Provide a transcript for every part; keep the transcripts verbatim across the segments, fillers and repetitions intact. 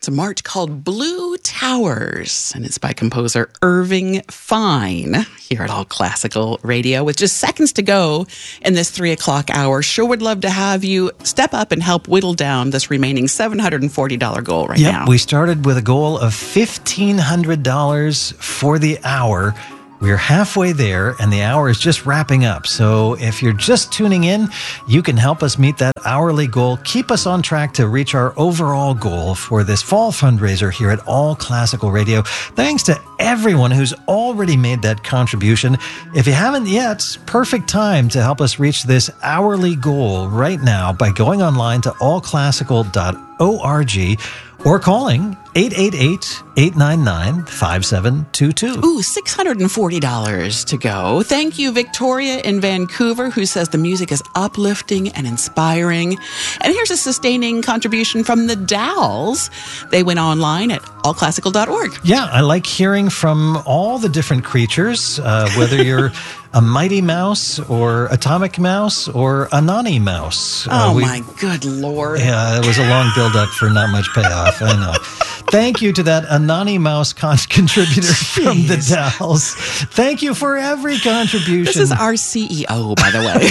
It's a march called Blue Towers, and it's by composer Irving Fine here at All Classical Radio. With just seconds to go in this three o'clock hour, sure would love to have you step up and help whittle down this remaining seven hundred forty dollars goal right yep, now. We started with a goal of fifteen hundred dollars for the hour. We're halfway there, and the hour is just wrapping up. So if you're just tuning in, you can help us meet that hourly goal. Keep us on track to reach our overall goal for this fall fundraiser here at All Classical Radio. Thanks to everyone who's already made that contribution. If you haven't yet, perfect time to help us reach this hourly goal right now by going online to all classical dot org or calling eight eight eight, eight nine nine, five seven two two. Ooh, six hundred forty dollars to go. Thank you, Victoria in Vancouver, who says the music is uplifting and inspiring. And here's a sustaining contribution from the Dowls. They went online at all classical dot org. Yeah, I like hearing from all the different creatures, uh, whether you're a Mighty Mouse or Atomic Mouse or a Nani Mouse. Oh, uh, we, my good Lord. Yeah, it was a long build-up for not much payoff, I know. Thank you to that Anani Mouse con- contributor from the Dowls. Thank you for every contribution. This is our C E O, by the way.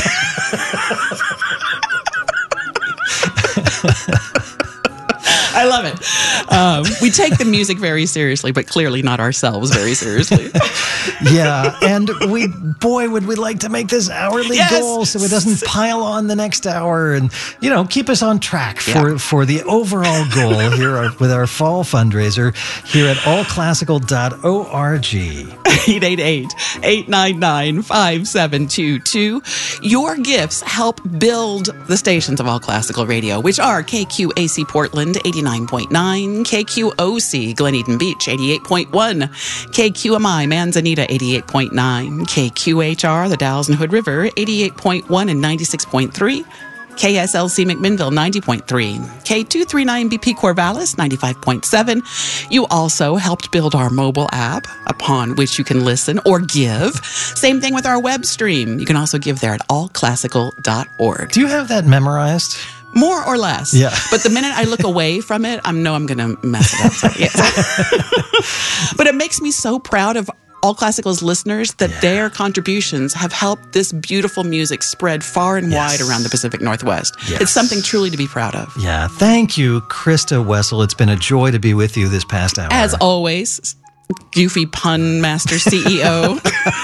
I love it. Um, we take the music very seriously, but clearly not ourselves very seriously. Yeah, and we, boy, would we like to make this hourly Yes. goal so it doesn't pile on the next hour and, you know, keep us on track for, Yeah. for the overall goal here are, with our fall fundraiser here at all classical dot org. eight eight eight, eight nine nine, five seven two two. Your gifts help build the stations of All Classical Radio, which are K Q A C Portland, eighty-nine point nine, K Q O C Glen Eden Beach, eighty-eight point one, K Q M I Manzanita, eighty-eight point nine, K Q H R, the Dalles and Hood River, eighty-eight point one and ninety-six point three, K S L C McMinnville, ninety point three, K two thirty-nine B P Corvallis, ninety-five point seven. You also helped build our mobile app, upon which you can listen or give. Same thing with our web stream. You can also give there at all classical dot org. Do you have that memorized? More or less. Yeah. But the minute I look away from it, I know I'm going to mess it up. So, yeah. But it makes me so proud of All Classical's listeners that Yeah. their contributions have helped this beautiful music spread far and Yes. wide around the Pacific Northwest. Yes. It's something truly to be proud of. Yeah, thank you, Krista Wessel. It's been a joy to be with you this past hour. As always, goofy pun master C E O.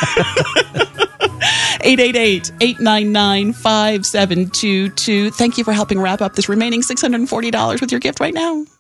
eight eight eight, eight nine nine, five seven two two. Thank you for helping wrap up this remaining six hundred forty dollars with your gift right now.